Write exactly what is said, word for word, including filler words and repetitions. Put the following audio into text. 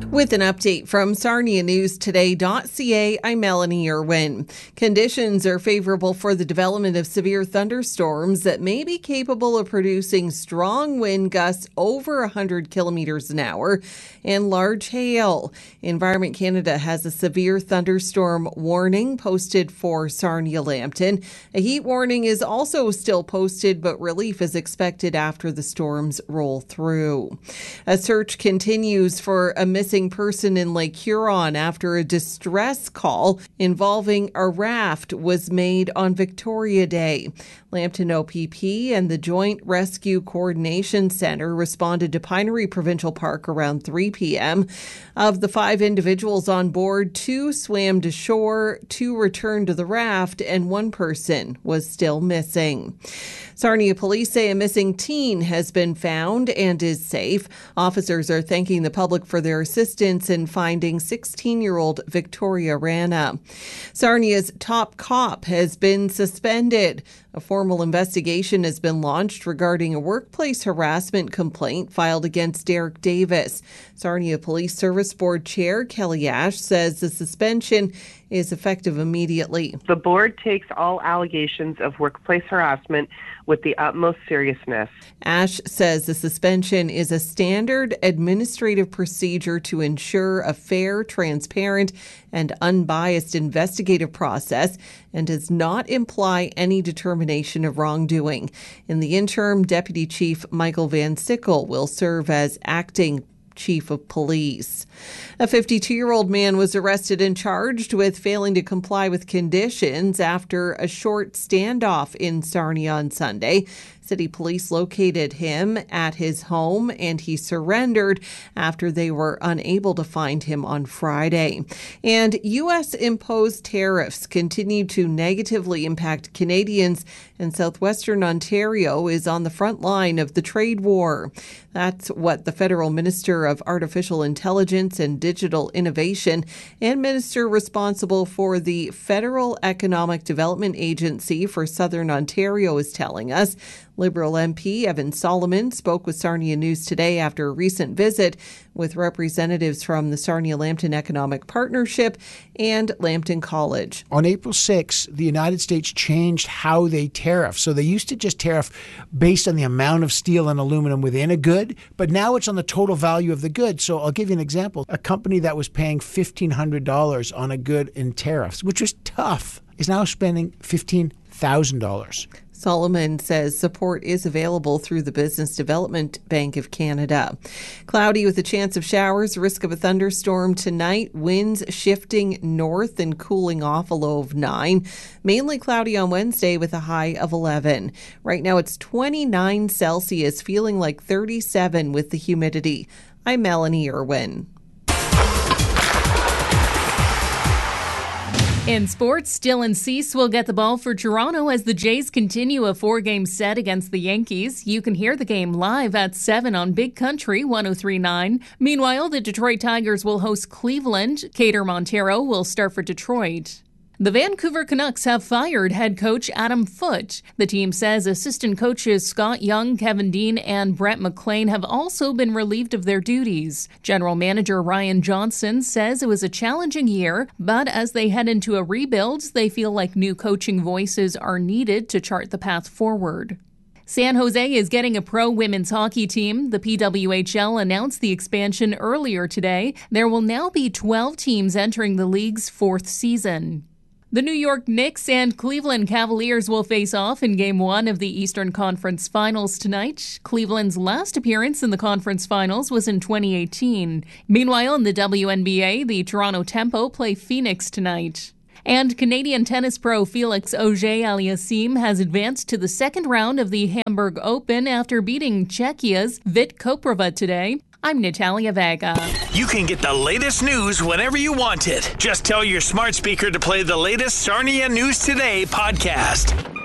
With an update from Sarnia News Today dot C A, I'm Melanie Irwin. Conditions are favorable for the development of severe thunderstorms that may be capable of producing strong wind gusts over one hundred kilometers an hour and large hail. Environment Canada has a severe thunderstorm warning posted for Sarnia-Lambton. A heat warning is also still posted, but relief is expected after the storms roll through. A search continues for a missing person in Lake Huron after a distress call involving a raft was made on Victoria Day. Lambton O P P and the Joint Rescue Coordination Centre responded to Pinery Provincial Park around three p.m. Of the five individuals on board, two swam to shore, two returned to the raft, and one person was still missing. Sarnia police say a missing teen has been found and is safe. Officers are thanking the public for their assistance in finding sixteen-year-old Victoria Rana. Sarnia's top cop has been suspended. A formal investigation has been launched regarding a workplace harassment complaint filed against Derek Davis. Sarnia Police Service Board Chair Kelly Ash says the suspension is effective immediately. The board takes all allegations of workplace harassment with the utmost seriousness. Ash says the suspension is a standard administrative procedure to ensure a fair, transparent, and unbiased investigative process and does not imply any determination of wrongdoing. In the interim, Deputy Chief Michael Van Sickle will serve as acting Chief of Police. A fifty-two-year-old man was arrested and charged with failing to comply with conditions after a short standoff in Sarnia on Sunday. City police located him at his home and he surrendered after they were unable to find him on Friday. And U S imposed tariffs continue to negatively impact Canadians, and southwestern Ontario is on the front line of the trade war. That's what the Federal Minister of Artificial Intelligence and Digital Innovation and Minister responsible for the Federal Economic Development Agency for Southern Ontario is telling us. Liberal M P Evan Solomon spoke with Sarnia News Today after a recent visit with representatives from the Sarnia-Lambton Economic Partnership and Lambton College. On April sixth, the United States changed how they tariff. So they used to just tariff based on the amount of steel and aluminum within a good, but now it's on the total value of the good. So I'll give you an example. A company that was paying fifteen hundred dollars on a good in tariffs, which was tough, is now spending fifteen thousand dollars. Solomon says support is available through the Business Development Bank of Canada. Cloudy with a chance of showers, risk of a thunderstorm tonight, winds shifting north and cooling off, a low of nine. Mainly cloudy on Wednesday with a high of eleven. Right now it's twenty-nine Celsius, feeling like thirty-seven with the humidity. I'm Melanie Irwin. In sports, Dylan Cease will get the ball for Toronto as the Jays continue a four-game set against the Yankees. You can hear the game live at seven on Big Country one oh three point nine. Meanwhile, the Detroit Tigers will host Cleveland. Kader Montero will start for Detroit. The Vancouver Canucks have fired head coach Adam Foote. The team says assistant coaches Scott Young, Kevin Dean, and Brett McLean have also been relieved of their duties. General manager Ryan Johnson says it was a challenging year, but as they head into a rebuild, they feel like new coaching voices are needed to chart the path forward. San Jose is getting a pro women's hockey team. The P W H L announced the expansion earlier today. There will now be twelve teams entering the league's fourth season. The New York Knicks and Cleveland Cavaliers will face off in Game one of the Eastern Conference Finals tonight. Cleveland's last appearance in the conference finals was in twenty eighteen. Meanwhile, in the W N B A, the Toronto Tempo play Phoenix tonight. And Canadian tennis pro Felix Auger-Aliassime has advanced to the second round of the Hamburg Open after beating Czechia's Vit Koprova today. I'm Natalia Vega. You can get the latest news whenever you want it. Just tell your smart speaker to play the latest Sarnia News Today podcast.